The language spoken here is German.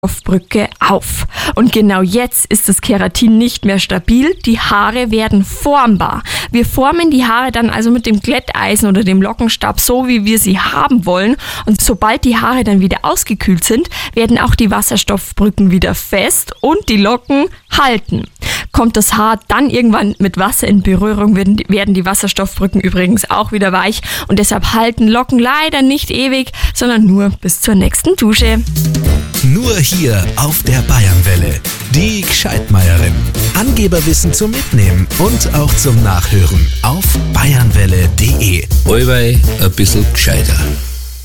Wasserstoffbrücke auf. Und genau jetzt ist das Keratin nicht mehr stabil, die Haare werden formbar. Wir formen die Haare dann also mit dem Glätteisen oder dem Lockenstab so, wie wir sie haben wollen. Und sobald die Haare dann wieder ausgekühlt sind, werden auch die Wasserstoffbrücken wieder fest und die Locken halten. Kommt das Haar dann irgendwann mit Wasser in Berührung, werden die Wasserstoffbrücken übrigens auch wieder weich. Und deshalb halten Locken leider nicht ewig, sondern nur bis zur nächsten Dusche. Nur hier auf der Bayernwelle. Die Gscheidmeierin. Angeberwissen zum Mitnehmen und auch zum Nachhören auf bayernwelle.de. Allweil ein bisschen gescheiter.